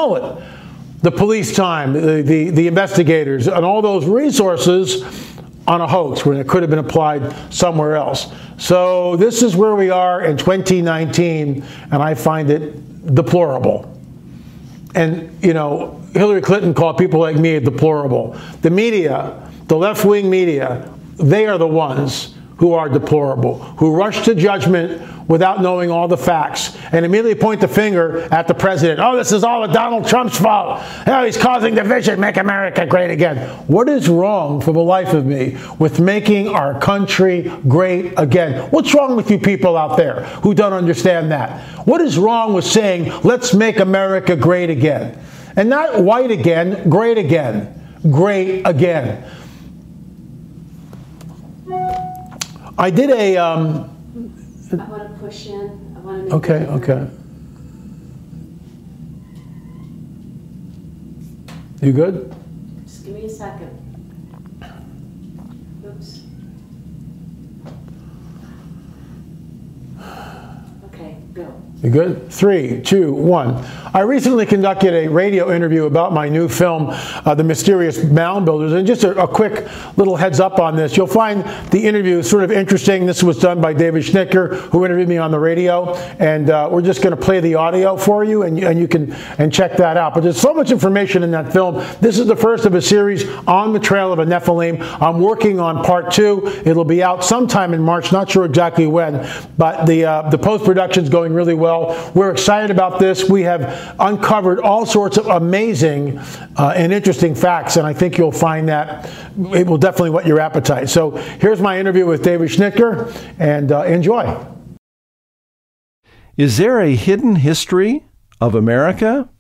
know it. The police time, the investigators, and all those resources on a hoax when it could have been applied somewhere else. So this is where we are in 2019, and I find it deplorable. And, you know, Hillary Clinton called people like me deplorable. The media, the left-wing media, they are the ones who are deplorable, who rush to judgment without knowing all the facts and immediately point the finger at the president. Oh, this is all of Donald Trump's fault. Oh, he's causing division. Make America great again. What is wrong, for the life of me, with making our country great again? What's wrong with you people out there who don't understand that? What is wrong with saying, let's make America great again? And not white again, great again. Great again. I did a... I want to push in. I want to make Okay. You good? Just give me a second. Oops. Okay, go. You good? 3, 2, 1. I recently conducted a radio interview about my new film, The Mysterious Mound Builders. And just a quick little heads up on this. You'll find the interview sort of interesting. This was done by David Schnicker, who interviewed me on the radio. And we're just going to play the audio for you, and you can check that out. But there's so much information in that film. This is the first of a series on the trail of a Nephilim. I'm working on part 2. It'll be out sometime in March. Not sure exactly when. But the post-production's going really well. We're excited about this. We have uncovered all sorts of amazing and interesting facts, and I think you'll find that it will definitely whet your appetite. So here's my interview with David Schnicker, and enjoy. Is there a hidden history of America?